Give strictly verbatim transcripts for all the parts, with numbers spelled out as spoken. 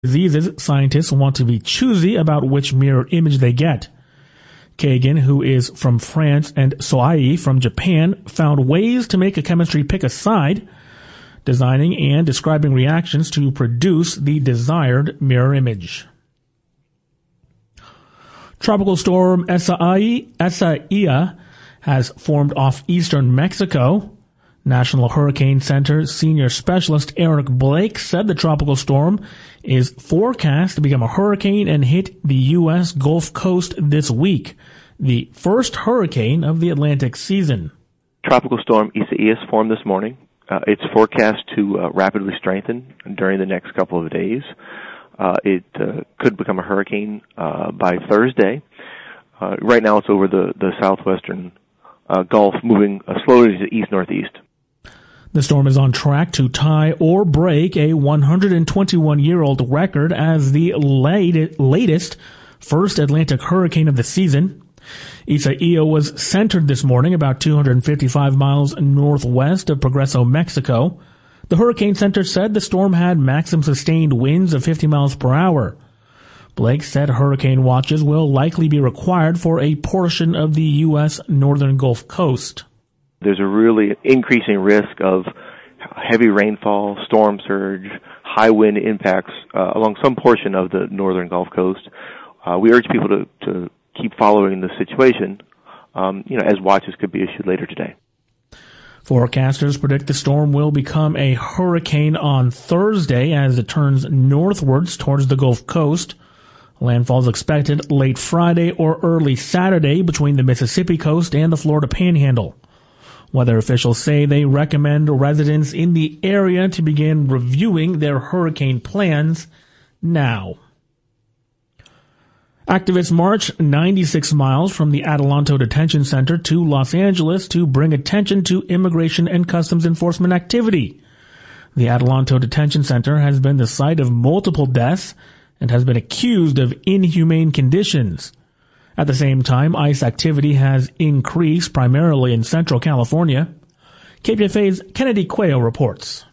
diseases, scientists want to be choosy about which mirror image they get. Kagan, who is from France, and Soai from Japan, found ways to make a chemistry pick a side, designing and describing reactions to produce the desired mirror image. Tropical storm Isaias has formed off eastern Mexico. National Hurricane Center senior specialist Eric Blake said the tropical storm is forecast to become a hurricane and hit the U S Gulf Coast this week, the first hurricane of the Atlantic season. Tropical storm Isaias formed this morning. Uh, it's forecast to uh, rapidly strengthen during the next couple of days. Uh, it uh, could become a hurricane uh, by Thursday. Uh, right now it's over the, the southwestern uh, Gulf, moving uh, slowly to east-northeast. The storm is on track to tie or break a one hundred twenty-one-year-old record as the late, latest first Atlantic hurricane of the season. Isaias was centered this morning about two hundred fifty-five miles northwest of Progreso, Mexico. The Hurricane Center said the storm had maximum sustained winds of fifty miles per hour. Blake said hurricane watches will likely be required for a portion of the U S northern Gulf Coast. There's a really increasing risk of heavy rainfall, storm surge, high wind impacts uh, along some portion of the northern Gulf Coast. Uh, we urge people to, to keep following the situation, um, you know, as watches could be issued later today. Forecasters predict the storm will become a hurricane on Thursday as it turns northwards towards the Gulf Coast. Landfall is expected late Friday or early Saturday between the Mississippi coast and the Florida Panhandle. Weather officials say they recommend residents in the area to begin reviewing their hurricane plans now. Activists marched ninety-six miles from the Adelanto Detention Center to Los Angeles to bring attention to immigration and customs enforcement activity. The Adelanto Detention Center has been the site of multiple deaths and has been accused of inhumane conditions. At the same time, ICE activity has increased primarily in Central California. K P F A's Kennedy Cuello reports.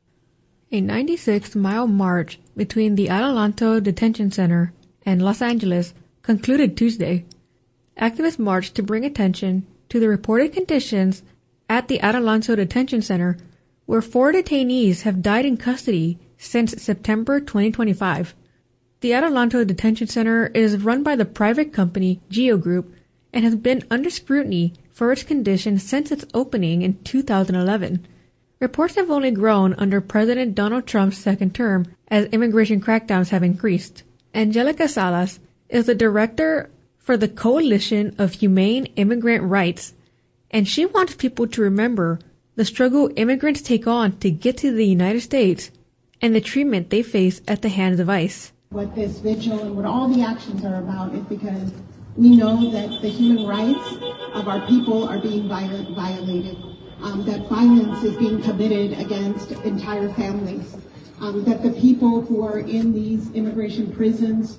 A ninety-six mile march between the Adelanto Detention Center and Los Angeles concluded Tuesday. Activists marched to bring attention to the reported conditions at the Adelanto Detention Center, where four detainees have died in custody since September twenty twenty-five. The Adelanto Detention Center is run by the private company Geo Group and has been under scrutiny for its condition since its opening in two thousand eleven. Reports have only grown under President Donald Trump's second term as immigration crackdowns have increased. Angelica Salas is the director for the Coalition of Humane Immigrant Rights, and she wants people to remember the struggle immigrants take on to get to the United States and the treatment they face at the hands of ICE. What this vigil and what all the actions are about is because we know that the human rights of our people are being violated, um, that violence is being committed against entire families, um, that the people who are in these immigration prisons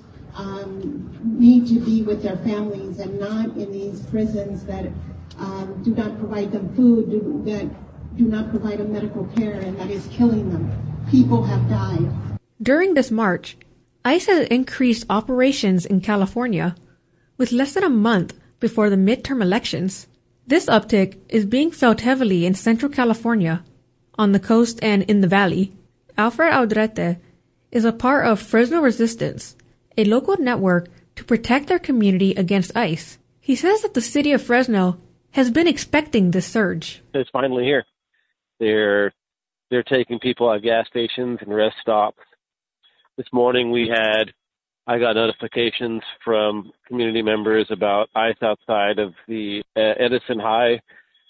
um, need to be with their families and not in these prisons that um, do not provide them food, do, that do not provide them medical care, and that is killing them. People have died. During this march, ICE has increased operations in California. With less than a month before the midterm elections, this uptick is being felt heavily in Central California, on the coast and in the valley. Alfred Aldrete is a part of Fresno Resistance, a local network to protect their community against ICE. He says that the city of Fresno has been expecting this surge. It's finally here. They're, they're taking people at gas stations and rest stops. This morning we had, I got notifications from community members about ICE outside of the uh, Edison High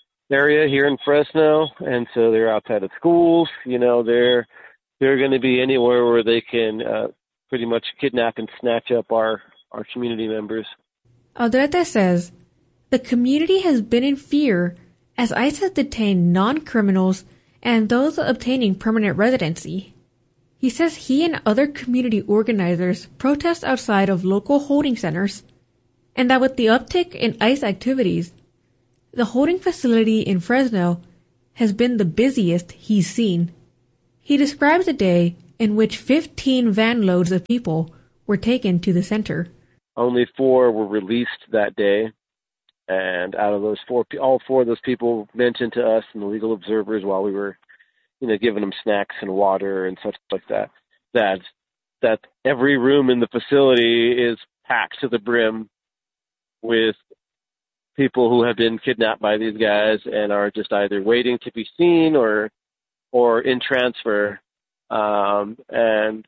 area here in Fresno, and so they're outside of schools. You know, they're they're going to be anywhere where they can uh, pretty much kidnap and snatch up our, our community members. Aldrete says the community has been in fear as ICE has detained non-criminals and those obtaining permanent residency. He says he and other community organizers protest outside of local holding centers, and that with the uptick in ICE activities, the holding facility in Fresno has been the busiest he's seen. He describes the day in which fifteen van loads of people were taken to the center. Only four were released that day. And out of those four, all four of those people mentioned to us and the legal observers while we were, you know, giving them snacks and water and such like that, that that every room in the facility is packed to the brim with people who have been kidnapped by these guys and are just either waiting to be seen or or in transfer. Um, and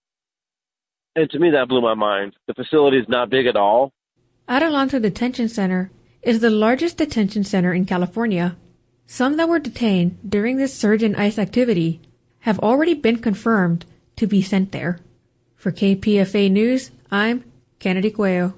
and to me, that blew my mind. The facility is not big at all. Adelanto Detention Center is the largest detention center in California. Some that were detained during this surge in ICE activity have already been confirmed to be sent there. For K P F A News, I'm Kennedy Cuello.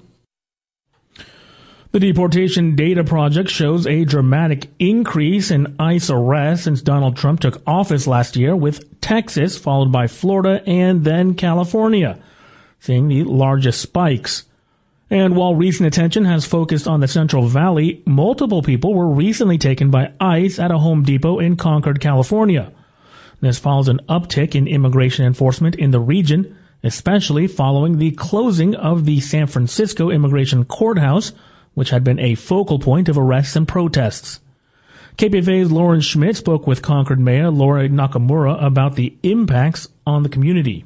The Deportation Data Project shows a dramatic increase in ICE arrests since Donald Trump took office last year, with Texas followed by Florida and then California seeing the largest spikes. And while recent attention has focused on the Central Valley, multiple people were recently taken by ICE at a Home Depot in Concord, California. This follows an uptick in immigration enforcement in the region, especially following the closing of the San Francisco Immigration Courthouse, which had been a focal point of arrests and protests. K P F A's Lauren Schmidt spoke with Concord Mayor Lori Nakamura about the impacts on the community.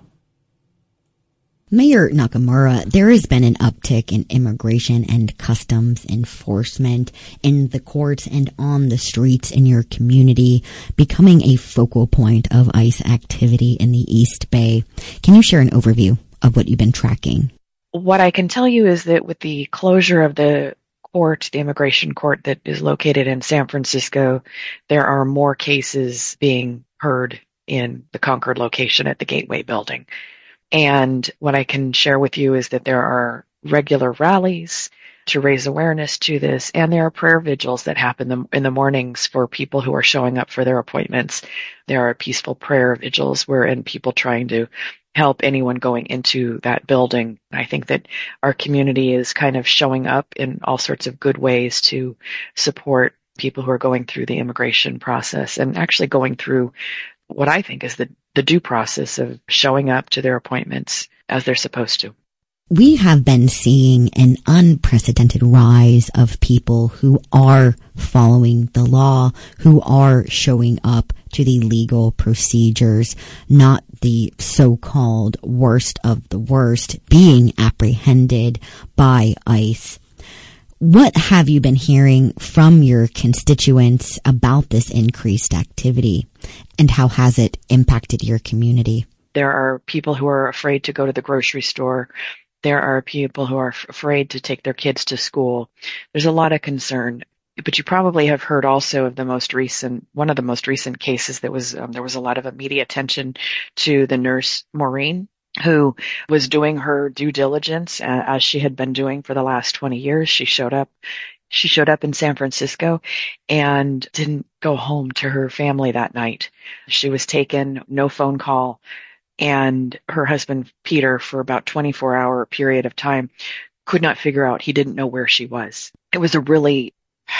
Mayor Nakamura, there has been an uptick in immigration and customs enforcement in the courts and on the streets in your community, becoming a focal point of ICE activity in the East Bay. Can you share an overview of what you've been tracking? What I can tell you is that with the closure of the court, the immigration court that is located in San Francisco, there are more cases being heard in the Concord location at the Gateway building. And what I can share with you is that there are regular rallies to raise awareness to this, and there are prayer vigils that happen in the mornings for people who are showing up for their appointments. There are peaceful prayer vigils wherein people trying to help anyone going into that building. I think that our community is kind of showing up in all sorts of good ways to support people who are going through the immigration process and actually going through what I think is the, the due process of showing up to their appointments as they're supposed to. We have been seeing an unprecedented rise of people who are following the law, who are showing up to the legal procedures, not the so-called worst of the worst being apprehended by ICE. What have you been hearing from your constituents about this increased activity, and how has it impacted your community? There are people who are afraid to go to the grocery store. There are people who are f- afraid to take their kids to school. There's a lot of concern. But you probably have heard also of the most recent, one of the most recent cases that was, um, there was a lot of media attention to the nurse Maureen, who was doing her due diligence uh, as she had been doing for the last twenty years. She showed up, she showed up in San Francisco and didn't go home to her family that night. She was taken, no phone call, and her husband, Peter, for about twenty-four hour period of time, could not figure out, he didn't know where she was. It was a really,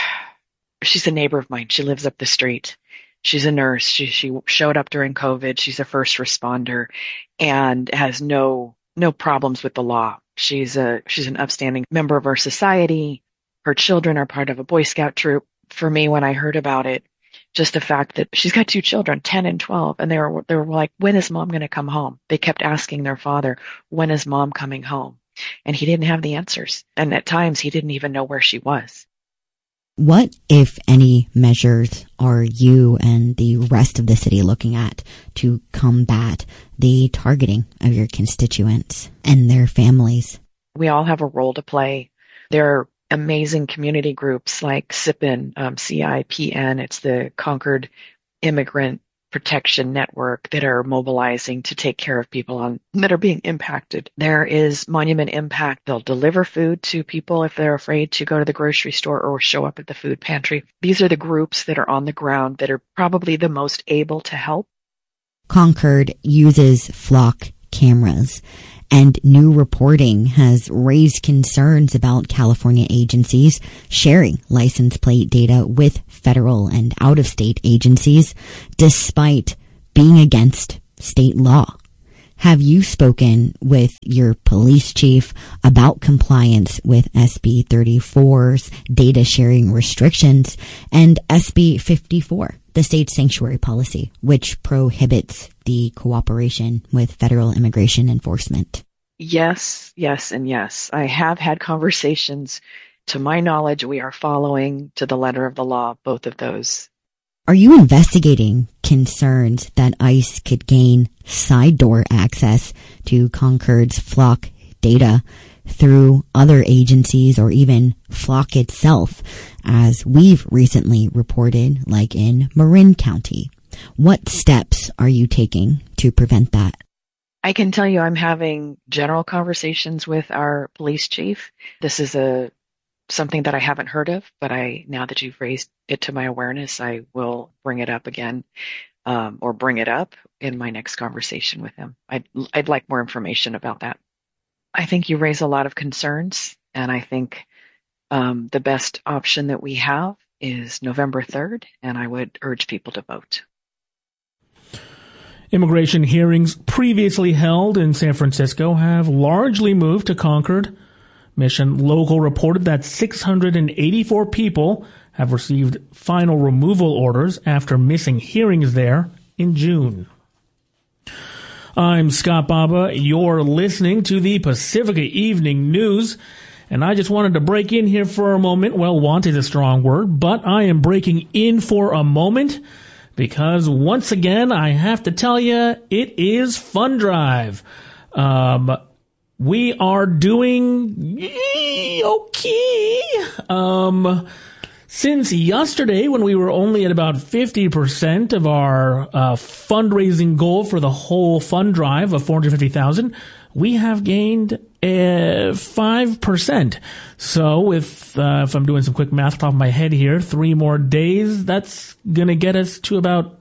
she's a neighbor of mine. She lives up the street. She's a nurse. She she showed up during COVID. She's a first responder and has no no problems with the law. She's a she's an upstanding member of our society. Her children are part of a Boy Scout troop. For me, when I heard about it, just the fact that she's got two children, ten and twelve, and they were they were like, when is mom going to come home? They kept asking their father, when is mom coming home? And he didn't have the answers. And at times he didn't even know where she was. What, if any, measures are you and the rest of the city looking at to combat the targeting of your constituents and their families? We all have a role to play. There are amazing community groups like C I P N, um, C I P N. It's the Concord Immigrant Protection Network that are mobilizing to take care of people on, that are being impacted. There is Monument Impact. They'll deliver food to people if they're afraid to go to the grocery store or show up at the food pantry. These are the groups that are on the ground that are probably the most able to help. Concord uses flock cameras, and new reporting has raised concerns about California agencies sharing license plate data with federal and out-of-state agencies despite being against state law. Have you spoken with your police chief about compliance with S B thirty-four's data sharing restrictions and S B fifty-four, the state sanctuary policy, which prohibits the cooperation with federal immigration enforcement? Yes, yes, and yes. I have had conversations. To my knowledge, we are following to the letter of the law both of those. Are you investigating concerns that ICE could gain side door access to Concord's Flock data through other agencies or even Flock itself, as we've recently reported, like in Marin County? What steps are you taking to prevent that? I can tell you I'm having general conversations with our police chief. This is a something that I haven't heard of, but I, now that you've raised it to my awareness, I will bring it up again, um, or bring it up in my next conversation with him. I'd, I'd like more information about that. I think you raise a lot of concerns, and I think um, the best option that we have is November third, and I would urge people to vote. Immigration hearings previously held in San Francisco have largely moved to Concord. Mission Local reported that six hundred eighty-four people have received final removal orders after missing hearings there in June. I'm Scott Baba. You're listening to the Pacifica Evening News, and I just wanted to break in here for a moment. Well, want is a strong word, but I am breaking in for a moment because once again, I have to tell you, it is Fund Drive. Um... We are doing okay. Um, since yesterday, when we were only at about fifty percent of our uh, fundraising goal for the whole fund drive of four hundred fifty thousand dollars, we have gained uh, five percent. So if, uh, if I'm doing some quick math off the top of my head here, three more days, that's going to get us to about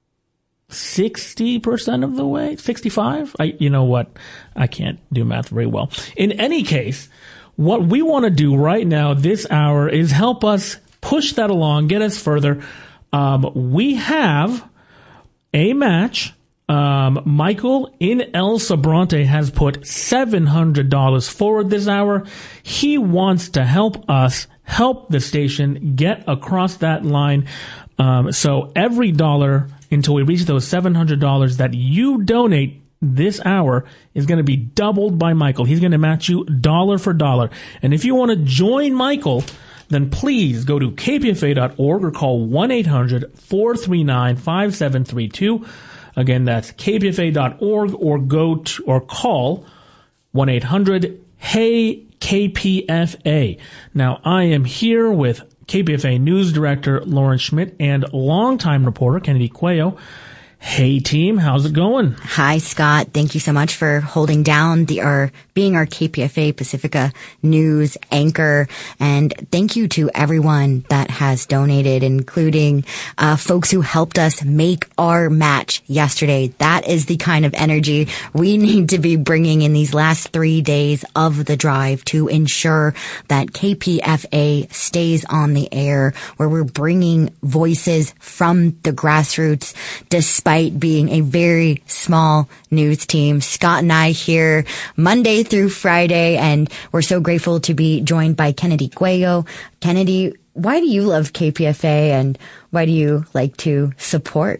sixty percent of the way, sixty-five. I, you know what? I can't do math very well. In any case, what we want to do right now, this hour, is help us push that along, get us further. Um, we have a match. Um, Michael in El Sobrante has put seven hundred dollars forward this hour. He wants to help us help the station get across that line. Um, so every dollar until we reach those seven hundred dollars that you donate this hour is going to be doubled by Michael. He's going to match you dollar for dollar. And if you want to join Michael, then please go to k p f a dot org or call one eight hundred four three nine five seven three two. Again, that's k p f a dot org or go to, or call one eight hundred hey K P F A. Now, I am here with K P F A News Director Lauren Schmidt and longtime reporter Kennedy Cuello. Hey team, how's it going? Hi Scott, thank you so much for holding down the our being our K P F A Pacifica News anchor, and thank you to everyone that has donated, including uh folks who helped us make our match yesterday. That is the kind of energy we need to be bringing in these last three days of the drive to ensure that K P F A stays on the air, where we're bringing voices from the grassroots despite Despite being a very small news team. Scott and I here Monday through Friday, and we're so grateful to be joined by Kennedy Cuello. Kennedy, why do you love K P F A, and why do you like to support?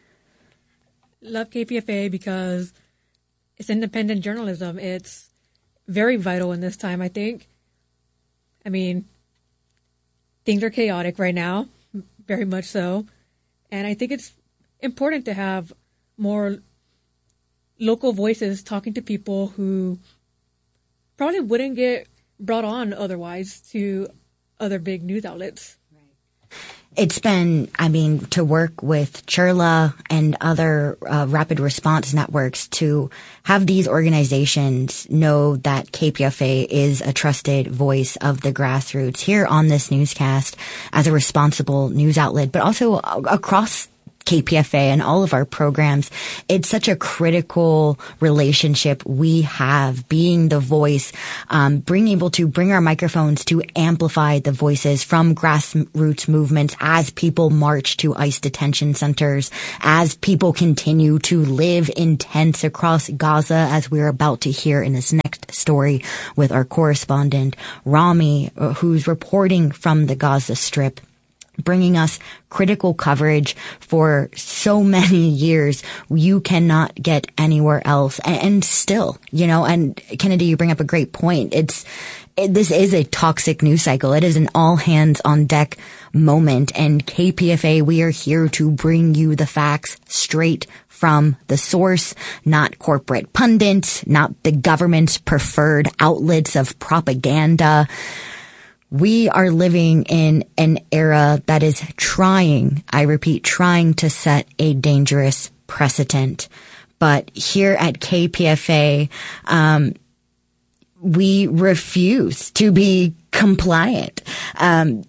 Love K P F A because it's independent journalism. It's very vital in this time, I think. I mean, things are chaotic right now, very much so. And I think it's important to have more local voices talking to people who probably wouldn't get brought on otherwise to other big news outlets. It's been, I mean, to work with Chirla and other uh, rapid response networks to have these organizations know that K P F A is a trusted voice of the grassroots here on this newscast as a responsible news outlet, but also across K P F A and all of our programs. It's such a critical relationship we have, being the voice, um, being able to bring our microphones to amplify the voices from grassroots movements as people march to ICE detention centers, as people continue to live in tents across Gaza, as we're about to hear in this next story with our correspondent, Rami, who's reporting from the Gaza Strip, bringing us critical coverage for so many years you cannot get anywhere else. And still, you know, and Kennedy, you bring up a great point. It's, it, this is a toxic news cycle. It is an all hands on deck moment. And K P F A, we are here to bring you the facts straight from the source, not corporate pundits, not the government's preferred outlets of propaganda. We are living in an era that is trying, I repeat, trying to set a dangerous precedent. But here at K P F A, um, we refuse to be compliant. Um,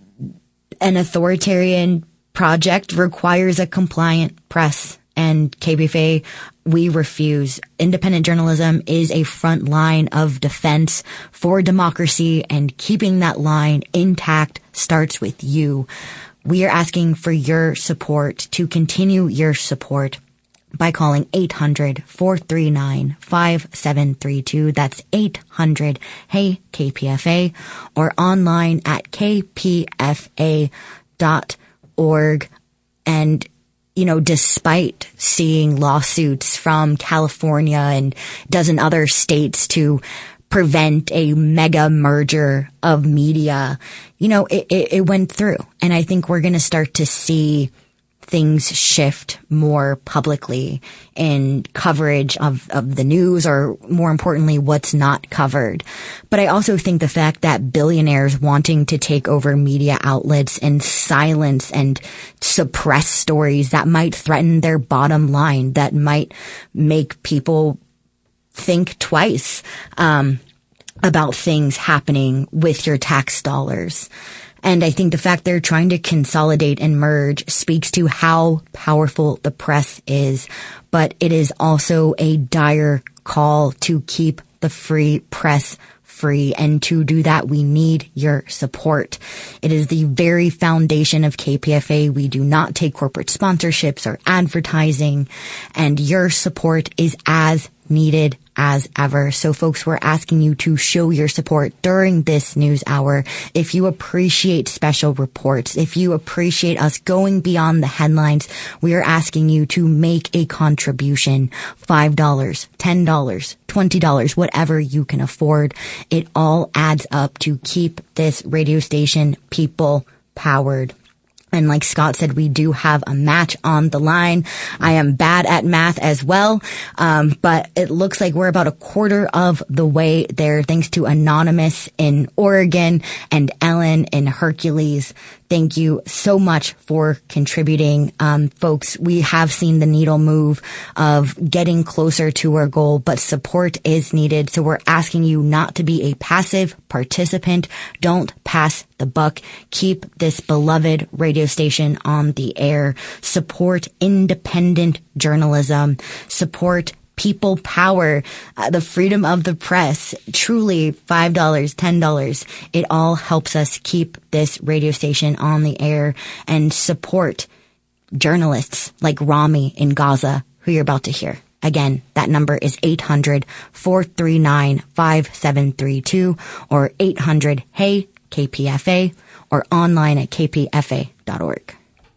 an authoritarian project requires a compliant press. And K P F A, we refuse. Independent journalism is a front line of defense for democracy, and keeping that line intact starts with you. We are asking for your support, to continue your support by calling eight hundred, four three nine, five seven three two. That's eight hundred, hey, K P F A, or online at k p f a dot org. And you know, despite seeing lawsuits from California and a dozen other states to prevent a mega merger of media, you know, it, it, it went through. And I think we're going to start to see things shift more publicly in coverage of, of the news, or more importantly, what's not covered. But I also think the fact that billionaires wanting to take over media outlets and silence and suppress stories that might threaten their bottom line, that might make people think twice um, about things happening with your tax dollars. And I think the fact they're trying to consolidate and merge speaks to how powerful the press is. But it is also a dire call to keep the free press free. And to do that, we need your support. It is the very foundation of K P F A. We do not take corporate sponsorships or advertising. And your support is as needed as ever. So folks, we're asking you to show your support during this news hour. If you appreciate special reports, if you appreciate us going beyond the headlines, we are asking you to make a contribution. five dollars, ten dollars, twenty dollars, whatever you can afford. It all adds up to keep this radio station people powered. And like Scott said, we do have a match on the line. I am bad at math as well, um, but it looks like we're about a quarter of the way there, thanks to Anonymous in Oregon and Ellen in Hercules. Thank you so much for contributing. Um, folks, we have seen the needle move of getting closer to our goal, but support is needed. So we're asking you not to be a passive participant. Don't pass the buck. Keep this beloved radio station on the air. Support independent journalism. Support people power, uh, the freedom of the press. Truly, five dollars, ten dollars. It all helps us keep this radio station on the air and support journalists like Rami in Gaza, who you're about to hear. Again, that number is eight hundred, four three nine, five seven three two or eight hundred, hey, K P F A, or online at k p f a dot org.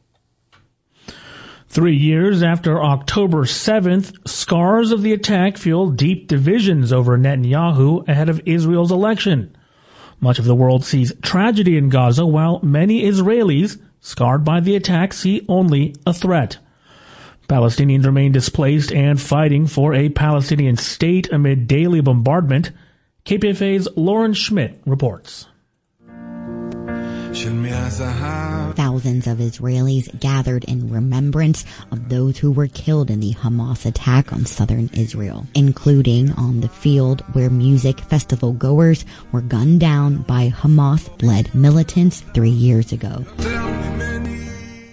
Three years after October seventh, scars of the attack fuel deep divisions over Netanyahu ahead of Israel's election. Much of the world sees tragedy in Gaza, while many Israelis, scarred by the attack, see only a threat. Palestinians remain displaced and fighting for a Palestinian state amid daily bombardment. K P F A's Lauren Schmidt reports. Thousands of Israelis gathered in remembrance of those who were killed in the Hamas attack on southern Israel, including on the field where music festival goers were gunned down by Hamas-led militants three years ago.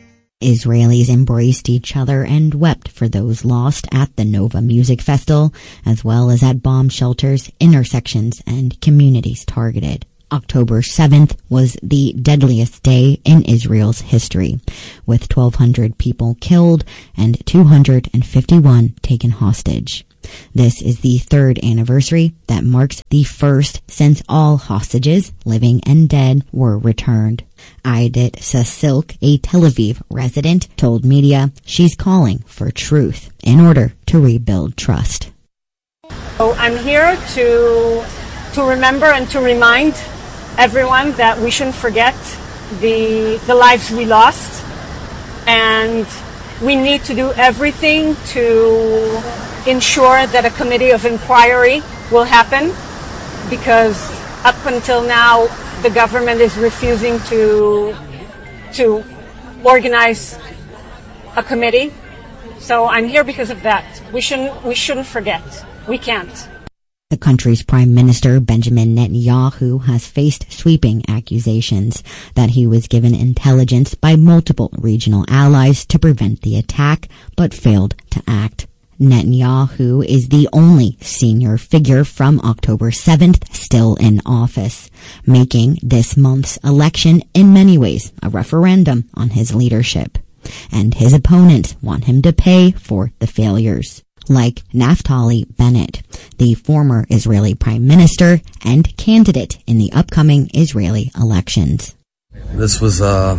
Israelis embraced each other and wept for those lost at the Nova Music Festival, as well as at bomb shelters, intersections, and communities targeted. October seventh was the deadliest day in Israel's history, with twelve hundred people killed and two hundred fifty-one taken hostage. This is the third anniversary that marks the first since all hostages, living and dead, were returned. Aidit Sasilk, a Tel Aviv resident, told media she's calling for truth in order to rebuild trust. So I'm here to to remember and to remind everyone that we shouldn't forget the the lives we lost, and we need to do everything to ensure that a committee of inquiry will happen, because up until now the government is refusing to to organize a committee. So I'm here because of that. We shouldn't we shouldn't forget. We can't. The country's Prime Minister, Benjamin Netanyahu, has faced sweeping accusations that he was given intelligence by multiple regional allies to prevent the attack, but failed to act. Netanyahu is the only senior figure from October seventh still in office, making this month's election in many ways a referendum on his leadership. And his opponents want him to pay for the failures, like Naftali Bennett, the former Israeli prime minister and candidate in the upcoming Israeli elections. This was a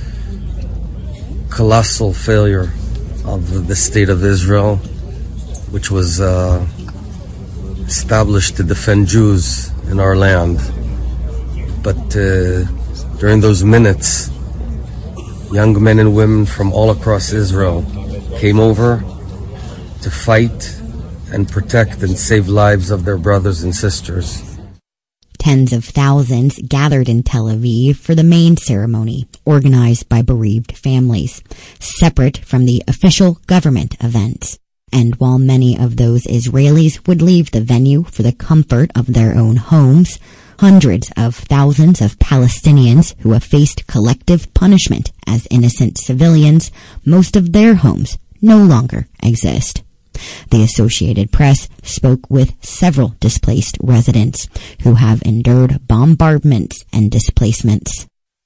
colossal failure of the state of Israel, which was uh, established to defend Jews in our land. But uh, during those minutes, young men and women from all across Israel came over to fight and protect and save lives of their brothers and sisters. Tens of thousands gathered in Tel Aviv for the main ceremony, organized by bereaved families, separate from the official government events. And while many of those Israelis would leave the venue for the comfort of their own homes, hundreds of thousands of Palestinians who have faced collective punishment as innocent civilians, most of their homes no longer exist. The Associated Press spoke with several displaced residents who have endured bombardments and displacements.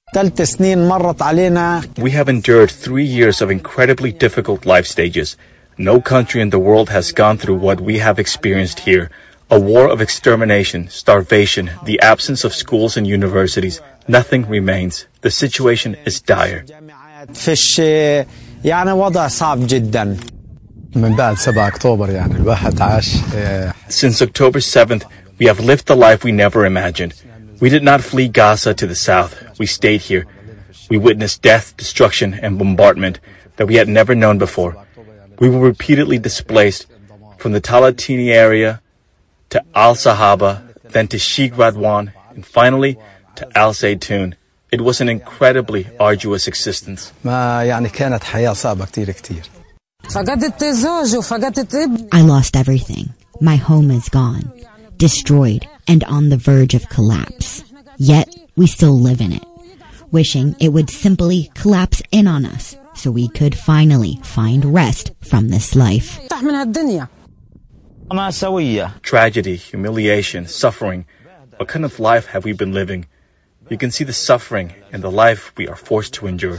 We have endured three years of incredibly difficult life stages. No country in the world has gone through what we have experienced here. A war of extermination, starvation, the absence of schools and universities. Nothing remains. The situation is dire. Since October seventh, we have lived the life we never imagined. We did not flee Gaza to the south. We stayed here. We witnessed death, destruction, and bombardment that we had never known before. We were repeatedly displaced from the Talatini area to Al-Sahaba, then to Sheikh Radwan, and finally to Al-Zaytun. It was an incredibly arduous existence. I lost everything. My home is gone, destroyed, and on the verge of collapse. Yet, we still live in it, wishing it would simply collapse in on us so we could finally find rest from this life. Tragedy, humiliation, suffering. What kind of life have we been living? You can see the suffering and the life we are forced to endure.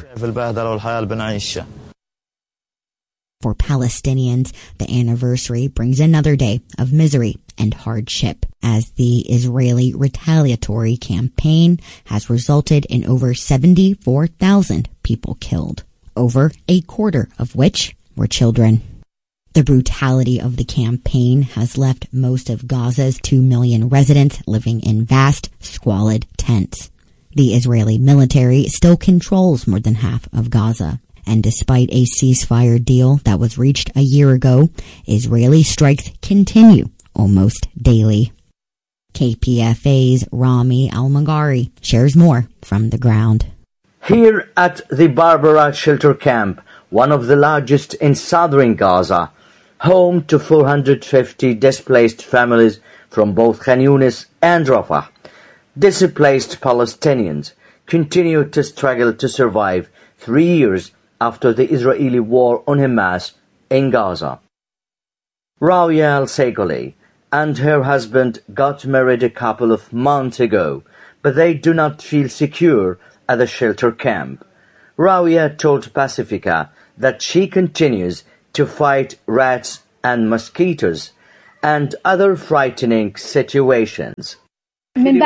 For Palestinians, the anniversary brings another day of misery and hardship, as the Israeli retaliatory campaign has resulted in over seventy-four thousand people killed, over a quarter of which were children. The brutality of the campaign has left most of Gaza's two million residents living in vast, squalid tents. The Israeli military still controls more than half of Gaza. And despite a ceasefire deal that was reached a year ago, Israeli strikes continue almost daily. K P F A's Rami Al-Magari shares more from the ground. Here at the Barbara Shelter Camp, one of the largest in southern Gaza, home to four hundred fifty displaced families from both Khan Yunis and Rafah, displaced Palestinians continue to struggle to survive three years after the Israeli war on Hamas in Gaza. Rawia Al-Saigoli and her husband got married a couple of months ago, but they do not feel secure at the shelter camp. Rawia told Pacifica that she continues to fight rats and mosquitoes and other frightening situations. Since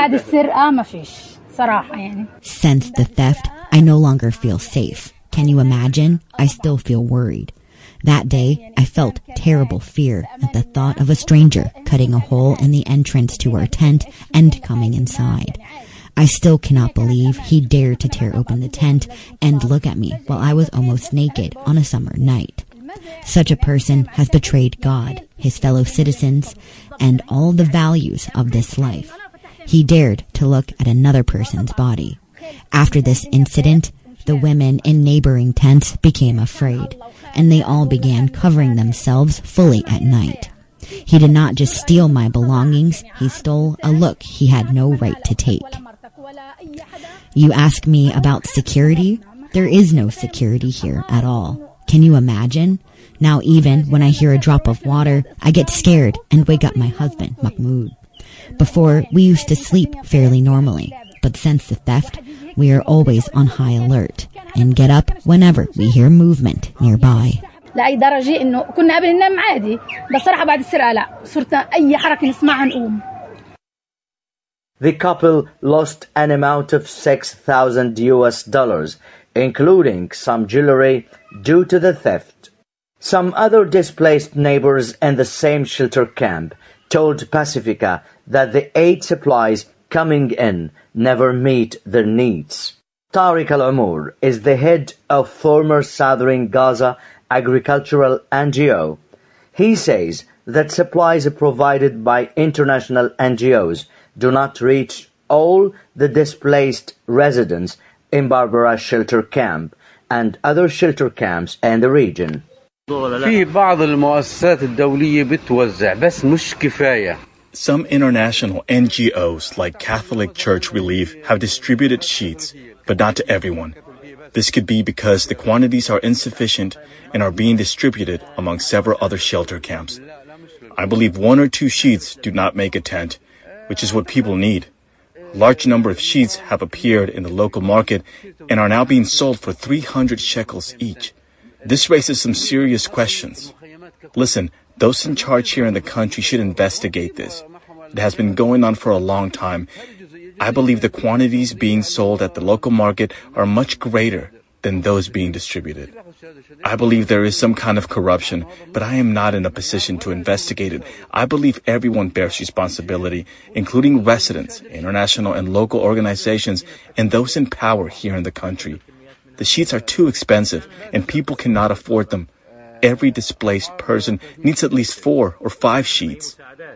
the theft, I no longer feel safe. Can you imagine? I still feel worried. That day, I felt terrible fear at the thought of a stranger cutting a hole in the entrance to our tent and coming inside. I still cannot believe he dared to tear open the tent and look at me while I was almost naked on a summer night. Such a person has betrayed God, his fellow citizens, and all the values of this life. He dared to look at another person's body. After this incident, the women in neighboring tents became afraid, and they all began covering themselves fully at night. He did not just steal my belongings, he stole a look he had no right to take. You ask me about security? There is no security here at all. Can you imagine? Now even when I hear a drop of water, I get scared and wake up my husband, Mahmoud. Before, we used to sleep fairly normally, but since the theft, we are always on high alert and get up whenever we hear movement nearby. The couple lost an amount of six thousand U S dollars, including some jewelry, due to the theft. Some other displaced neighbors in the same shelter camp told Pacifica that the aid supplies coming in never meet their needs. Tariq Al-Umur is the head of former Southern Gaza Agricultural N G O. He says that supplies provided by international N G Os do not reach all the displaced residents in Barbara Shelter Camp and other shelter camps in the region. في بعض المؤسسات الدولية بتوزع بس مش كفاية. Some international N G Os like Catholic Church Relief have distributed sheets, but not to everyone. This could be because the quantities are insufficient and are being distributed among several other shelter camps. I believe one or two sheets do not make a tent, which is what people need. A large number of sheets have appeared in the local market and are now being sold for three hundred shekels each. This raises some serious questions. Listen, those in charge here in the country should investigate this. It has been going on for a long time. I believe the quantities being sold at the local market are much greater than those being distributed. I believe there is some kind of corruption, but I am not in a position to investigate it. I believe everyone bears responsibility, including residents, international and local organizations, and those in power here in the country. The sheets are too expensive, and people cannot afford them. Every displaced person needs at least four or five sheets.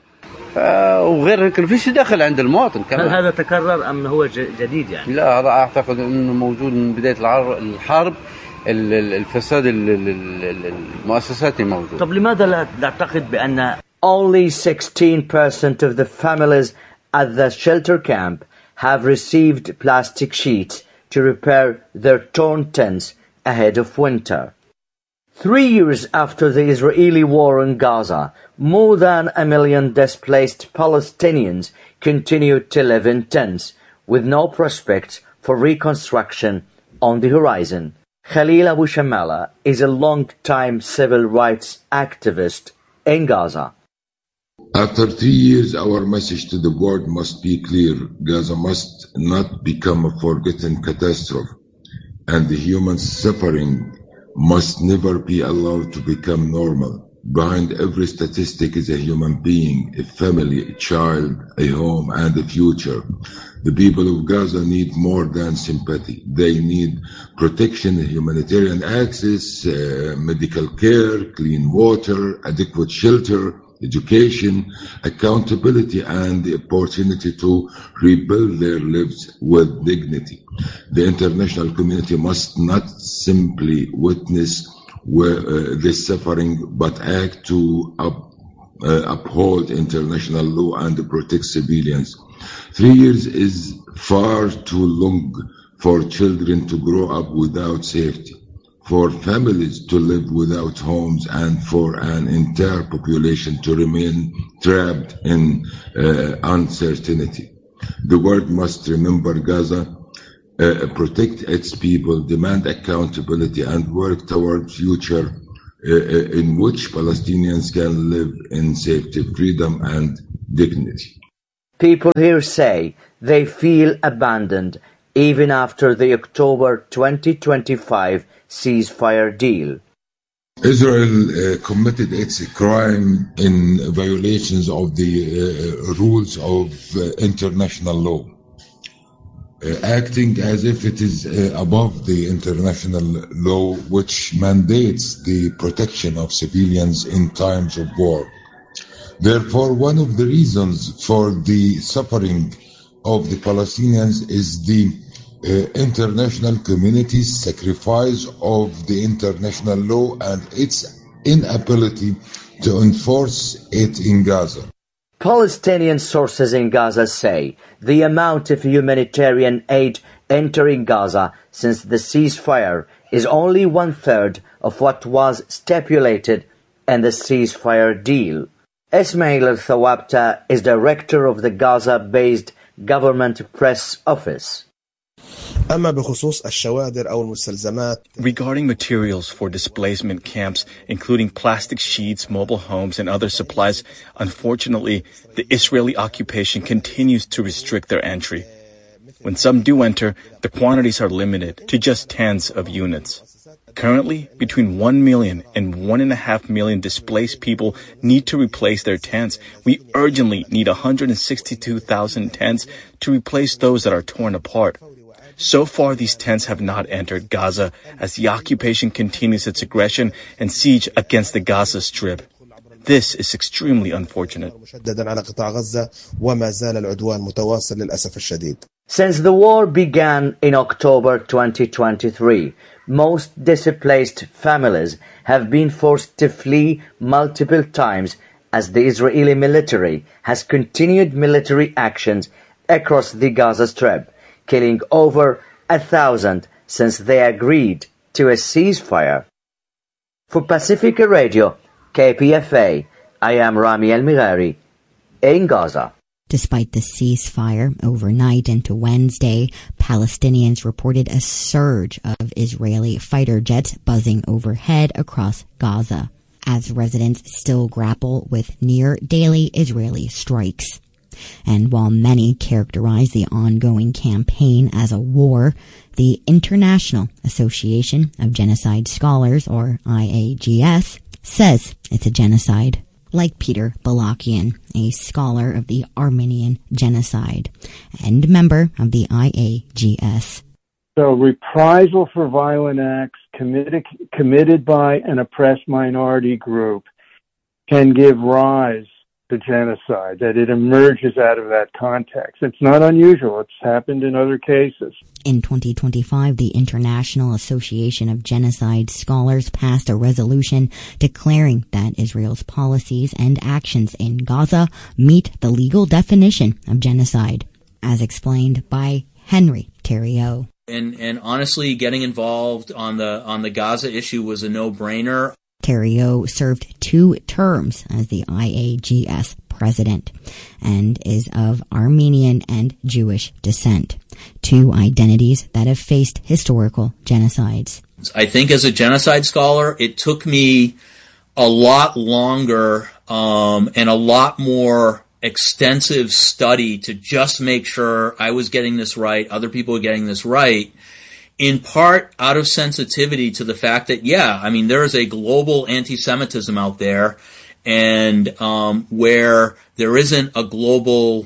وغير هيك فيش دخل عند المواطن كمان. هل هذا تكرر أم هو جديد يعني؟ لا هذا أعتقد إنه موجود من بداية الحرب. الفساد المؤسساتي موجود. طب لماذا لا تعتقد بأن only sixteen percent of the families at the shelter camp have received plastic sheets to repair their torn tents ahead of winter? Three years after the Israeli war in Gaza, more than a million displaced Palestinians continue to live in tents, with no prospects for reconstruction on the horizon. Khalil Abu Shamala is a long-time civil rights activist in Gaza. After three years, our message to the world must be clear. Gaza must not become a forgotten catastrophe, and the human suffering must never be allowed to become normal. Behind every statistic is a human being, a family, a child, a home, and a future. The people of Gaza need more than sympathy. They need protection, humanitarian access, uh, medical care, clean water, adequate shelter, education, accountability, and the opportunity to rebuild their lives with dignity. The international community must not simply witness where, uh, this suffering, but act to up, uh, uphold international law and protect civilians. Three years is far too long for children to grow up without safety, for families to live without homes and for an entire population to remain trapped in uh, uncertainty. The world must remember Gaza, uh, protect its people, demand accountability, and work toward a future uh, in which Palestinians can live in safety, freedom, and dignity. People here say they feel abandoned even after the October twenty twenty-five ceasefire deal. Israel uh, committed its crime in violations of the uh, rules of uh, international law, uh, acting as if it is uh, above the international law, which mandates the protection of civilians in times of war. Therefore, one of the reasons for the suffering of the Palestinians is the uh, international community's sacrifice of the international law and its inability to enforce it in Gaza. Palestinian sources in Gaza say the amount of humanitarian aid entering Gaza since the ceasefire is only one-third of what was stipulated in the ceasefire deal. Ismail al-Thawabta is director of the Gaza-based government press office. Regarding materials for displacement camps, including plastic sheets, mobile homes, and other supplies, unfortunately, the Israeli occupation continues to restrict their entry. When some do enter, the quantities are limited to just tens of units. Currently, between one million and one and a half million displaced people need to replace their tents. We urgently need one hundred sixty-two thousand tents to replace those that are torn apart. So far, these tents have not entered Gaza as the occupation continues its aggression and siege against the Gaza Strip. This is extremely unfortunate. Since the war began in October twenty twenty-three, most displaced families have been forced to flee multiple times as the Israeli military has continued military actions across the Gaza Strip, killing over a thousand since they agreed to a ceasefire. For Pacifica Radio, K P F A, I am Rami Al-Mighari in Gaza. Despite the ceasefire overnight into Wednesday, Palestinians reported a surge of Israeli fighter jets buzzing overhead across Gaza, as residents still grapple with near-daily Israeli strikes. And while many characterize the ongoing campaign as a war, the International Association of Genocide Scholars, or I A G S, says it's a genocide. Like Peter Balakian, a scholar of the Armenian genocide and member of the I A G S. So reprisal for violent acts committed, committed by an oppressed minority group can give rise to genocide, that it emerges out of that context. It's not unusual. It's happened in other cases. In twenty twenty-five, the International Association of Genocide Scholars passed a resolution declaring that Israel's policies and actions in Gaza meet the legal definition of genocide, as explained by Henry Theriault. And and honestly, getting involved on the on the Gaza issue was a no-brainer. Theriault served two terms as the I A G S president and is of Armenian and Jewish descent, two identities that have faced historical genocides. I think as a genocide scholar, it took me a lot longer um, and a lot more extensive study to just make sure I was getting this right, other people were getting this right, in part out of sensitivity to the fact that, yeah, I mean, there is a global anti-Semitism out there, and um, where there isn't a global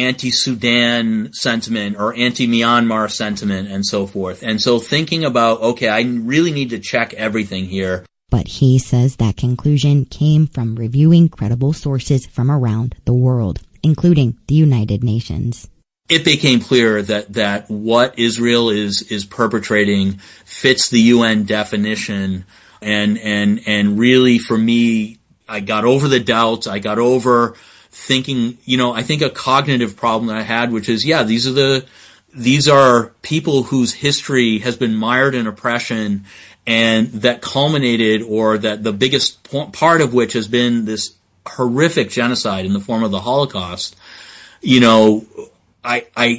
anti-Sudan sentiment or anti-Myanmar sentiment and so forth. And so thinking about, okay, I really need to check everything here. But he says that conclusion came from reviewing credible sources from around the world, including the United Nations. It became clear that, that what Israel is, is perpetrating fits the U N definition. And, and, and really for me, I got over the doubts. I got over thinking, you know, I think a cognitive problem that I had, which is, yeah, these are the, these are people whose history has been mired in oppression. and that culminated, or that the biggest part of which has been this horrific genocide in the form of the Holocaust, you know, I, I,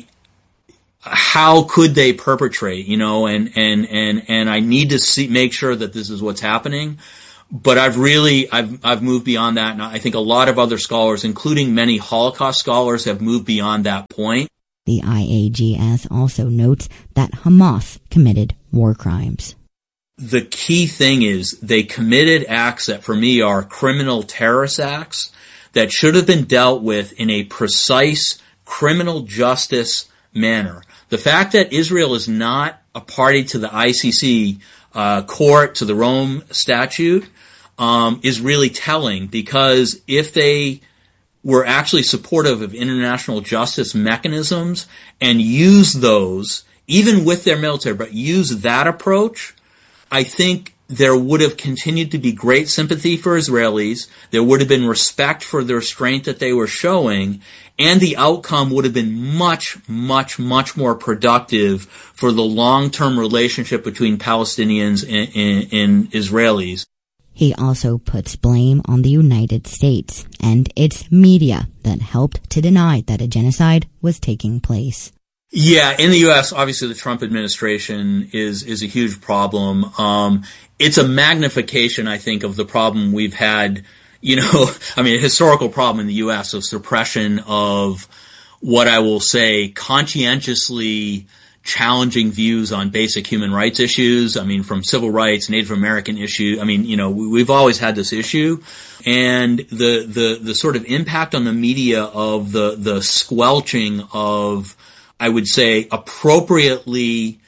how could they perpetrate, you know, and, and, and, and I need to see, make sure that this is what's happening. But I've really, I've, I've moved beyond that. And I think a lot of other scholars, including many Holocaust scholars, have moved beyond that point. The I A G S also notes that Hamas committed war crimes. The key thing is they committed acts that for me are criminal terrorist acts that should have been dealt with in a precise criminal justice manner. The fact that Israel is not a party to the I C C uh, court, to the Rome Statute, um, is really telling, because if they were actually supportive of international justice mechanisms and use those, even with their military, but use that approach, I think there would have continued to be great sympathy for Israelis. There would have been respect for the restraint that they were showing, and the outcome would have been much, much, much more productive for the long-term relationship between Palestinians and, and, and Israelis. He also puts blame on the United States and its media that helped to deny that a genocide was taking place. Yeah, in the U S, obviously the Trump administration is is a huge problem. Um, it's a magnification, I think, of the problem we've had, you know, I mean, a historical problem in the U S of suppression of what I will say conscientiously challenging views on basic human rights issues. I mean, from civil rights, Native American issue. I mean, you know, we've always had this issue, and the the the sort of impact on the media of the the squelching of, I would say, appropriately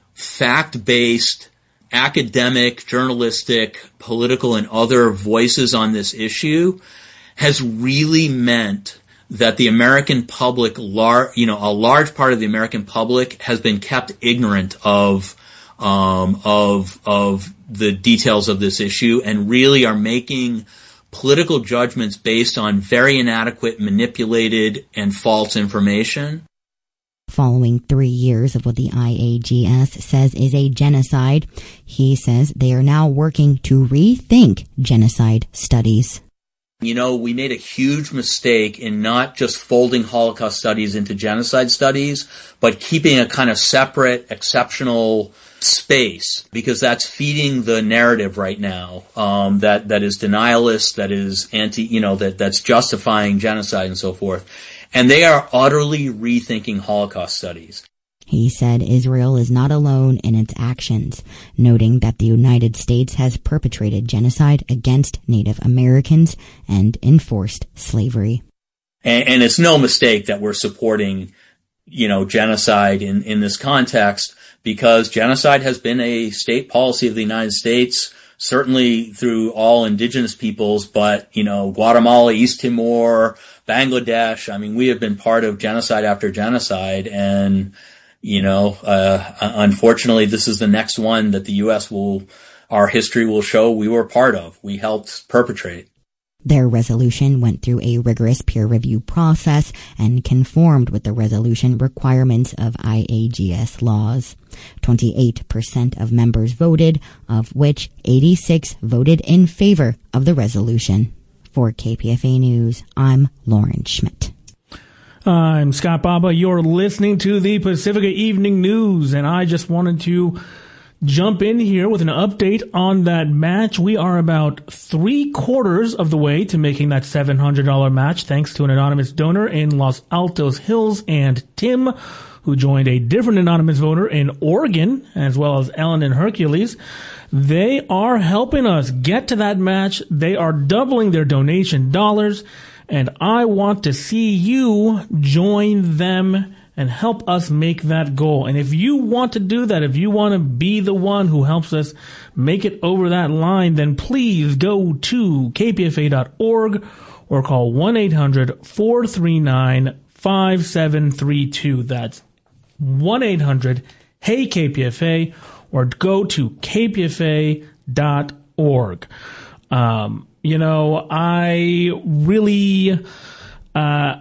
fact-based, academic, journalistic, political, and other voices on this issue has really meant that the American public, lar- you know, a large part of the American public has been kept ignorant of, um, of, of the details of this issue, and really are making political judgments based on very inadequate, manipulated, and false information. Following three years of what the I A G S says is a genocide, he says they are now working to rethink genocide studies. You know, we made a huge mistake in not just folding Holocaust studies into genocide studies, but keeping a kind of separate, exceptional space, because that's feeding the narrative right now, um, that, that is denialist, that is anti, you know, that, that's justifying genocide and so forth. And they are utterly rethinking Holocaust studies. He said Israel is not alone in its actions, noting that the United States has perpetrated genocide against Native Americans and enforced slavery. And, and it's no mistake that we're supporting, you know, genocide in, in this context, because genocide has been a state policy of the United States, certainly through all indigenous peoples, but, you know, Guatemala, East Timor, Bangladesh, I mean, we have been part of genocide after genocide, and, you know, uh, unfortunately, this is the next one that the U S will, our history will show we were part of. We helped perpetrate. Their resolution went through a rigorous peer review process and conformed with the resolution requirements of I A G S laws. twenty-eight percent of members voted, of which eighty-six voted in favor of the resolution. For K P F A News, I'm Lauren Schmidt. I'm Scott Baba. You're listening to the Pacifica Evening News, and I just wanted to jump in here with an update on that match. We are about three quarters of the way to making that seven hundred dollars match, thanks to an anonymous donor in Los Altos Hills and Tim, who joined a different anonymous voter in Oregon, as well as Ellen and Hercules. They are helping us get to that match. They are doubling their donation dollars, and I want to see you join them and help us make that goal. And if you want to do that, if you want to be the one who helps us make it over that line, then please go to k p f a dot org or call one eight hundred four three nine five seven three two. That's one eight hundred hey K P F A, or go to k p f a dot org. Um, you know, I really... Uh,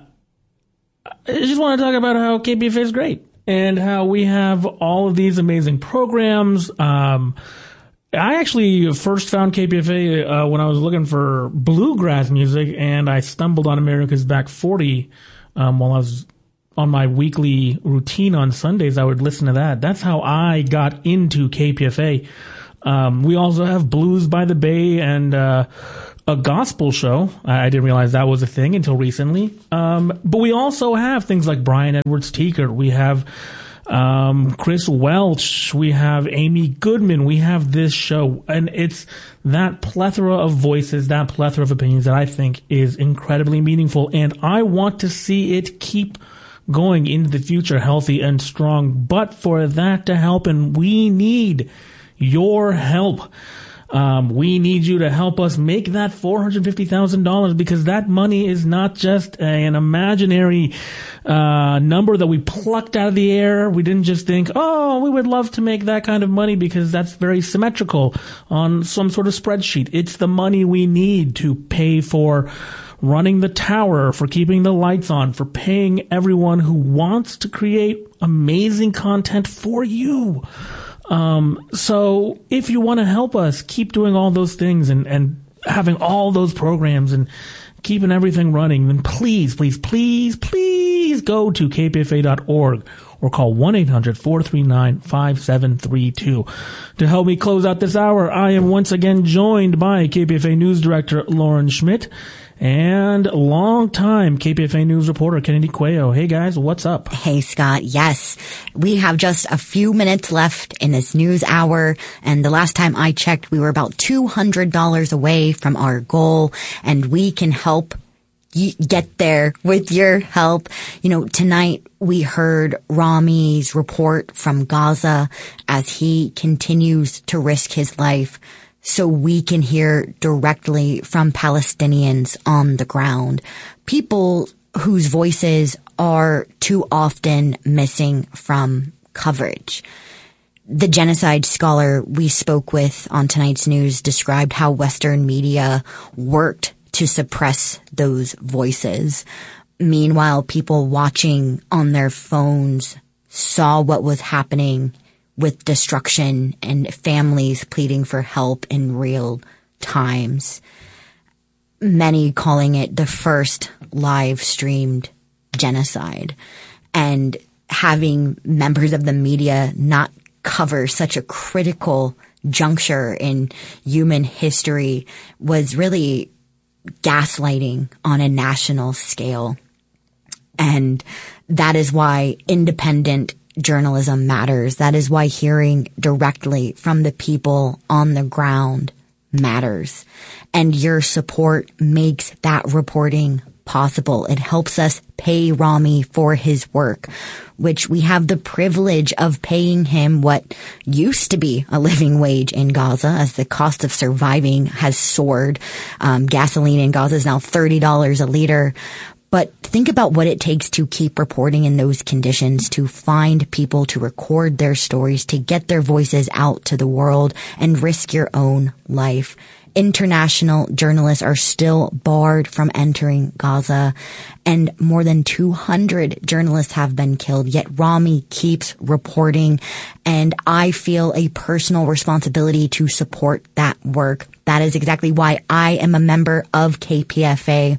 I just want to talk about how K P F A is great and how we have all of these amazing programs. Um, I actually first found K P F A uh, when I was looking for bluegrass music, and I stumbled on America's Back forty um, while I was on my weekly routine on Sundays. I would listen to that. That's how I got into K P F A. Um, we also have Blues by the Bay and uh, a gospel show. I didn't realize that was a thing until recently. Um, but we also have things like Brian Edwards Teekert. We have um, Chris Welch. We have Amy Goodman. We have this show. And it's that plethora of voices, that plethora of opinions that I think is incredibly meaningful. And I want to see it keep going into the future healthy and strong. But for that to happen, we need your help. Um, we need you to help us make that four hundred fifty thousand dollars, because that money is not just a, an imaginary uh, number that we plucked out of the air. We didn't just think, oh, we would love to make that kind of money because that's very symmetrical on some sort of spreadsheet. It's the money we need to pay for running the tower, for keeping the lights on, for paying everyone who wants to create amazing content for you. Um, so if you want to help us keep doing all those things and, and having all those programs and keeping everything running, then please, please, please, please go to k p f a dot org or call one eight hundred four three nine five seven three two. To help me close out this hour, I am once again joined by K P F A News Director Lauren Schmidt and longtime K P F A News reporter Kennedy Cuello. Hey guys, what's up? Hey Scott, yes. We have just a few minutes left in this news hour, and the last time I checked, we were about two hundred dollars away from our goal, and we can help y- get there with your help. You know, tonight we heard Rami's report from Gaza as he continues to risk his life, so we can hear directly from Palestinians on the ground, people whose voices are too often missing from coverage. The genocide scholar we spoke with on tonight's news described how Western media worked to suppress those voices. Meanwhile, people watching on their phones saw what was happening with destruction and families pleading for help in real times. Many calling it the first live streamed genocide. And having members of the media not cover such a critical juncture in human history was really gaslighting on a national scale. And that is why independent journalism matters. That is why hearing directly from the people on the ground matters. And your support makes that reporting possible. It helps us pay Rami for his work, which we have the privilege of paying him what used to be a living wage in Gaza as the cost of surviving has soared. Um, gasoline in Gaza is now thirty dollars a liter. But think about what it takes to keep reporting in those conditions, to find people to record their stories, to get their voices out to the world and risk your own life. International journalists are still barred from entering Gaza, and more than two hundred journalists have been killed, yet Rami keeps reporting, and I feel a personal responsibility to support that work. That is exactly why I am a member of K P F A.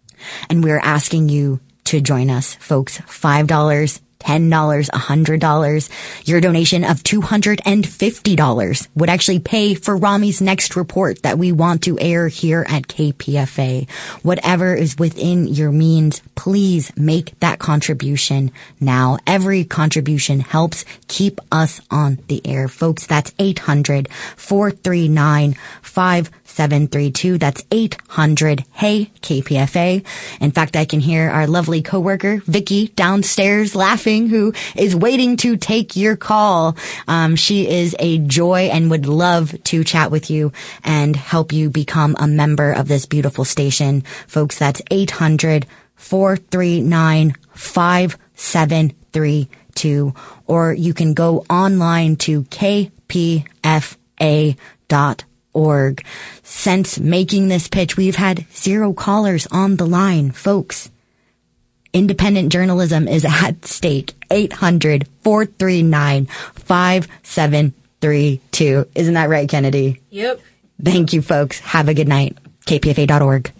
And we're asking you to join us, folks. five dollars, ten dollars, one hundred dollars. Your donation of two hundred fifty dollars would actually pay for Rami's next report that we want to air here at K P F A. Whatever is within your means, please make that contribution now. Every contribution helps keep us on the air. Folks, that's eight hundred, four three nine, five seven three two. That's eight hundred, hey, K P F A. In fact, I can hear our lovely coworker, Vicky, downstairs laughing, who is waiting to take your call. Um, she is a joy and would love to chat with you and help you become a member of this beautiful station. Folks, that's eight hundred, four three nine, five seven three two. Or you can go online to k p f a dot org. Since making this pitch, we've had zero callers on the line, folks. Independent journalism is at stake. eight hundred, four three nine, five seven three, two. Isn't that right, Kennedy? Yep. Thank you, folks. Have a good night. K P F A dot org.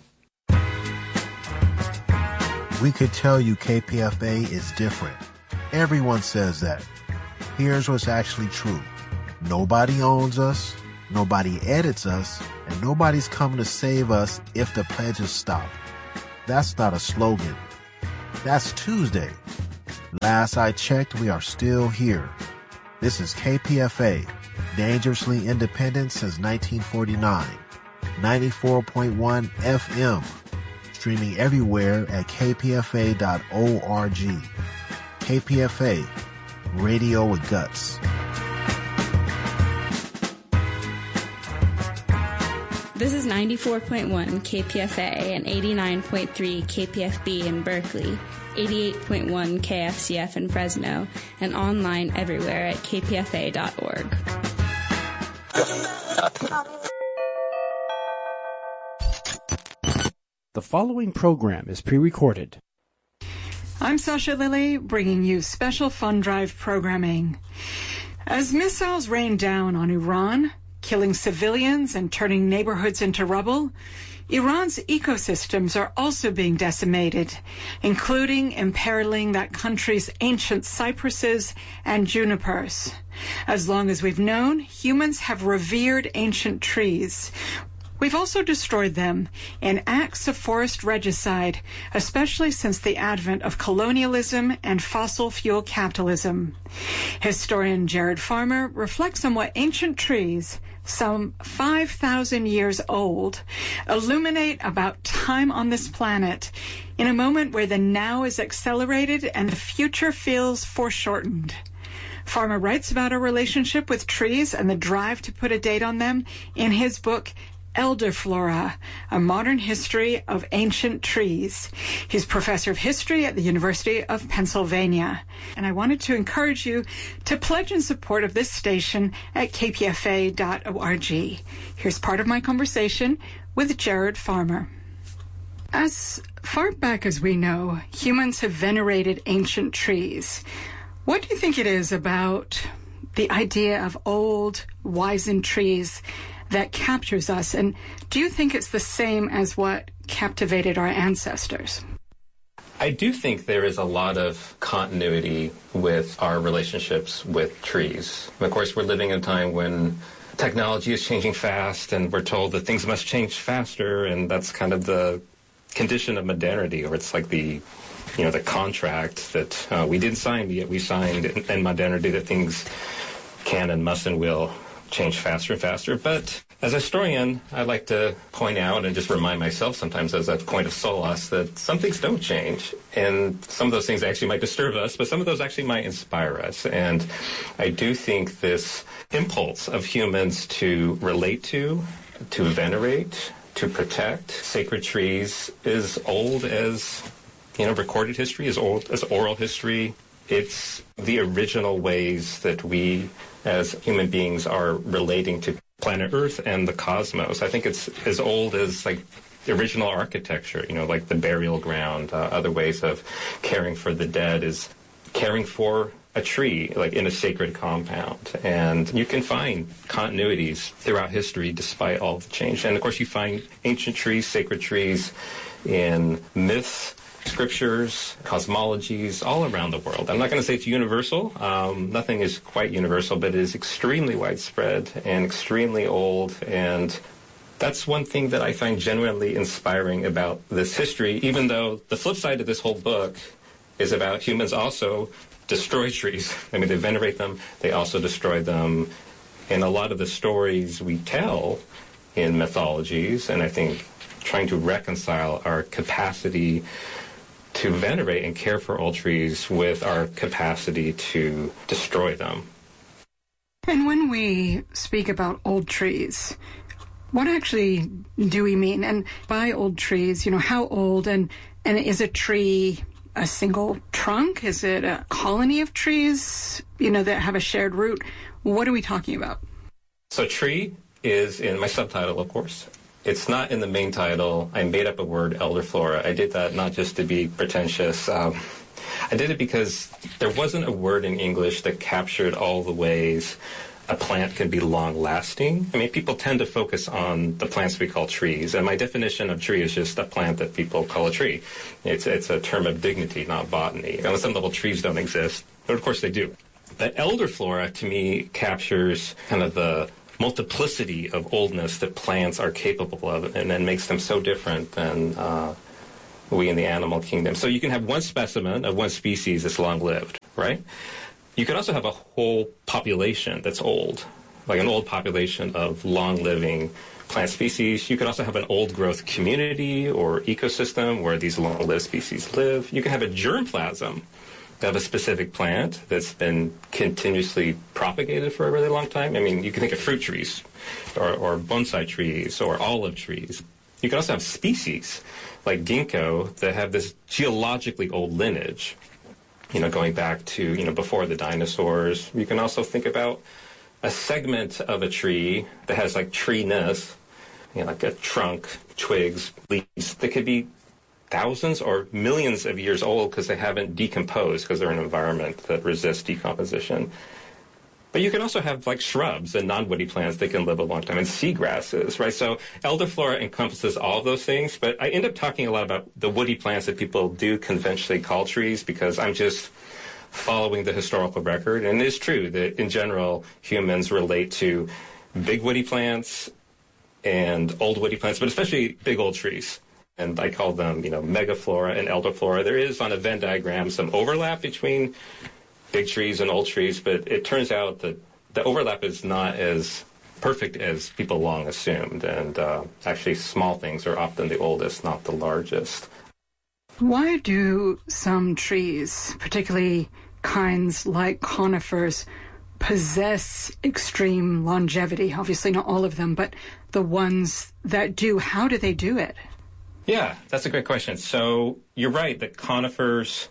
We could tell you K P F A is different. Everyone says that. Here's what's actually true. Nobody owns us, nobody edits us, and nobody's coming to save us if the pledges stop. That's not a slogan. That's Tuesday. Last I checked, we are still here. This is K P F A, dangerously independent since nineteen forty-nine. ninety-four point one F M. Streaming everywhere at K P F A dot org. K P F A, radio with guts. This is ninety-four point one K P F A and eighty-nine point three K P F B in Berkeley, eighty-eight point one K F C F in Fresno, and online everywhere at K P F A dot org. The following program is pre-recorded. I'm Sasha Lilly, bringing you special fund drive programming. As missiles rain down on Iran, killing civilians and turning neighborhoods into rubble, Iran's ecosystems are also being decimated, including imperiling that country's ancient cypresses and junipers. As long as we've known, humans have revered ancient trees. We've also destroyed them in acts of forest regicide, especially since the advent of colonialism and fossil fuel capitalism. Historian Jared Farmer reflects on what ancient trees, some five thousand years old, illuminate about time on this planet in a moment where the now is accelerated and the future feels foreshortened. Farmer writes about our relationship with trees and the drive to put a date on them in his book, Elderflora, A Modern History of Ancient Trees. He's professor of history at the University of Pennsylvania. And I wanted to encourage you to pledge in support of this station at K P F A dot org. Here's part of my conversation with Jared Farmer. As far back as we know, humans have venerated ancient trees. What do you think it is about the idea of old, wizened trees that captures us? And do you think it's the same as what captivated our ancestors? I do think there is a lot of continuity with our relationships with trees. Of course, we're living in a time when technology is changing fast, and we're told that things must change faster, and that's kind of the condition of modernity, or it's like the, you know, the contract that uh, we didn't sign, but yet we signed in, in modernity that things can and must and will change faster and faster. But as a historian, I like to point out and just remind myself sometimes as a point of solace that some things don't change. And some of those things actually might disturb us, but some of those actually might inspire us. And I do think this impulse of humans to relate to, to venerate, to protect sacred trees is old as, you know, recorded history, as old as oral history. It's the original ways that we as human beings are relating to planet Earth and the cosmos. I think it's as old as like the original architecture, you know, like the burial ground. Uh, other ways of caring for the dead is caring for a tree, like in a sacred compound. And you can find continuities throughout history despite all the change. And of course you find ancient trees, sacred trees in myths, scriptures, cosmologies, all around the world. I'm not going to say it's universal. Um, nothing is quite universal, but it is extremely widespread and extremely old. And that's one thing that I find genuinely inspiring about this history, even though the flip side of this whole book is about humans also destroy trees. I mean, they venerate them, they also destroy them. And a lot of the stories we tell in mythologies, and I think trying to reconcile our capacity to venerate and care for old trees with our capacity to destroy them. And when we speak about old trees, what actually do we mean? And by old trees, you know, how old? And, and is a tree a single trunk? Is it a colony of trees, you know, that have a shared root? What are we talking about? So tree is in my subtitle, of course. It's not in the main title. I made up a word, Elderflora. I did that not just to be pretentious. Um, I did it because there wasn't a word in English that captured all the ways a plant can be long-lasting. I mean, people tend to focus on the plants we call trees, and my definition of tree is just a plant that people call a tree. It's it's a term of dignity, not botany. And on some level, trees don't exist, but of course they do. The elderflora, to me, captures kind of the multiplicity of oldness that plants are capable of, and then makes them so different than uh, we in the animal kingdom. So you can have one specimen of one species that's long-lived, right? You could also have a whole population that's old, like an old population of long-living plant species. You could also have an old-growth community or ecosystem where these long-lived species live. You can have a germplasm of a specific plant that's been continuously propagated for a really long time. I mean, you can think of fruit trees or, or bonsai trees or olive trees. You can also have species like ginkgo that have this geologically old lineage, you know, going back to, you know, before the dinosaurs. You can also think about a segment of a tree that has like treeness, you know, like a trunk, twigs, leaves, that could be thousands or millions of years old because they haven't decomposed because they're in an environment that resists decomposition. But you can also have like shrubs and non-woody plants that can live a long time, and seagrasses, right? So elderflora encompasses all of those things, but I end up talking a lot about the woody plants that people do conventionally call trees because I'm just following the historical record. And it is true that in general, humans relate to big woody plants and old woody plants, but especially big old trees. And I call them, you know, megaflora and elderflora. There is on a Venn diagram some overlap between big trees and old trees, but it turns out that the overlap is not as perfect as people long assumed. And uh, actually, small things are often the oldest, not the largest. Why do some trees, particularly kinds like conifers, possess extreme longevity? Obviously, not all of them, but the ones that do, how do they do it? Yeah, that's a great question. So you're right that conifers,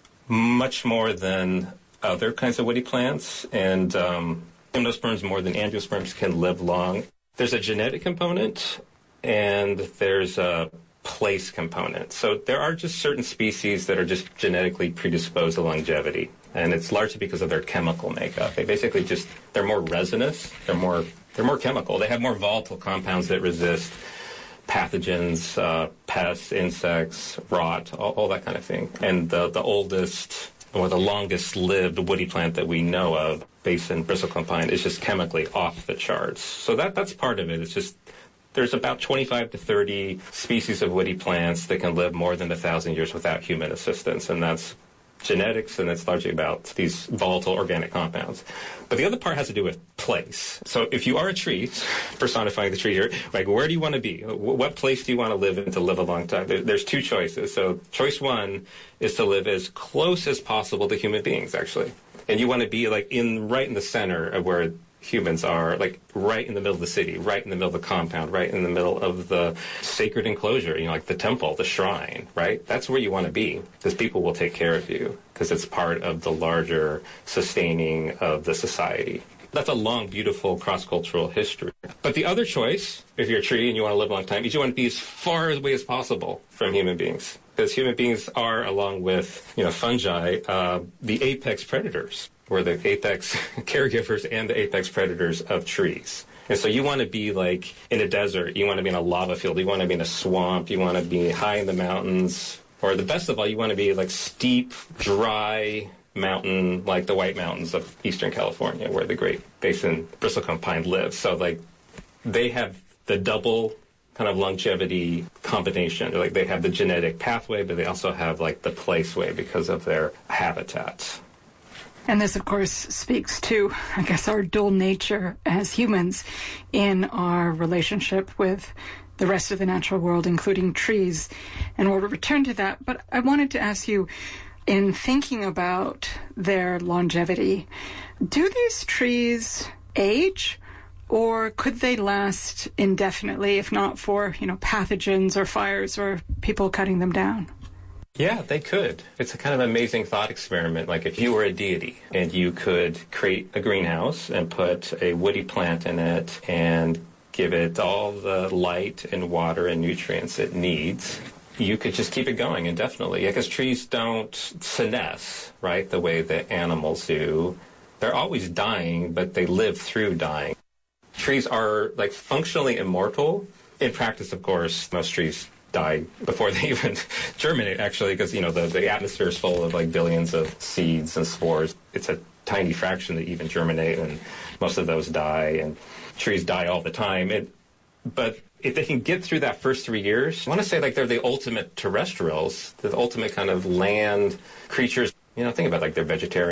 much more than other kinds of woody plants, and um, gymnosperms more than angiosperms, can live long. There's a genetic component, and there's a place component. So there are just certain species that are just genetically predisposed to longevity, and it's largely because of their chemical makeup. They basically just, they're more resinous, they're more, they're more chemical. They have more volatile compounds that resist pathogens, uh, pests, insects, rot, all, all that kind of thing. And the, the oldest or the longest lived woody plant that we know of, Basin bristlecone pine, is just chemically off the charts. So that that's part of it. It's just there's about twenty-five to thirty species of woody plants that can live more than a thousand years without human assistance, and that's genetics, and it's largely about these volatile organic compounds. But the other part has to do with place. So if you are a tree, personifying the tree here, like where do you want to be? What place do you want to live in to live a long time? There's two choices. So choice one is to live as close as possible to human beings, actually. And you want to be like in right in the center of where humans are, like right in the middle of the city, right in the middle of the compound, right in the middle of the sacred enclosure, you know, like the temple, the shrine, right? That's where you want to be, because people will take care of you, because it's part of the larger sustaining of the society. That's a long, beautiful cross-cultural history. But the other choice, if you're a tree and you want to live a long time, is you want to be as far away as possible from human beings. Because human beings are, along with, you know, fungi, uh, the apex predators. We're the apex caregivers and the apex predators of trees. And so you want to be like in a desert, you want to be in a lava field, you want to be in a swamp, you want to be high in the mountains, or the best of all, you want to be like steep, dry mountain, like the White Mountains of Eastern California, where the Great Basin bristlecone pine lives. So like they have the double kind of longevity combination. Like they have the genetic pathway, but they also have like the place way because of their habitat. And this, of course, speaks to, I guess, our dual nature as humans in our relationship with the rest of the natural world, including trees. And we'll return to that. But I wanted to ask you, in thinking about their longevity, do these trees age, or could they last indefinitely, if not for, you know, pathogens or fires or people cutting them down? Yeah, they could. It's a kind of amazing thought experiment. Like if you were a deity and you could create a greenhouse and put a woody plant in it and give it all the light and water and nutrients it needs, you could just keep it going indefinitely. Because trees don't senesce, right, the way that animals do. They're always dying, but they live through dying. Trees are like functionally immortal. In practice, of course, most trees die before they even germinate, actually, because, you know, the, the atmosphere is full of like billions of seeds and spores. It's a tiny fraction that even germinate, and most of those die, and trees die all the time. It, but if they can get through that first three years, I want to say like they're the ultimate terrestrials, the ultimate kind of land creatures. You know, think about like they're vegetarian.